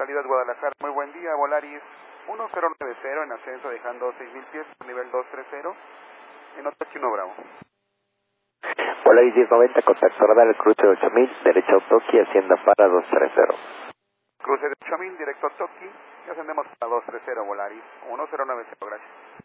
Vialidad Guadalajara. Muy buen día, Volaris 1090 en ascenso dejando 6000 pies, nivel 230, en Otoki 1 Bravo. Volaris 1090, contacto radar, el cruce de 8000, derecha Otoki, hacienda para 230. Cruce de 8000, directo a Otoki, y ascendemos a 230, Volaris 1090, gracias.